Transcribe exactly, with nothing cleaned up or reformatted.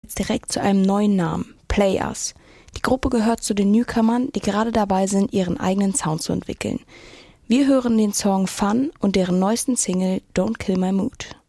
jetzt direkt zu einem neuen Namen, Play Us. Die Gruppe gehört zu den Newcomern, die gerade dabei sind, ihren eigenen Sound zu entwickeln. Wir hören den Song Fun und deren neuesten Single Don't Kill My Mood.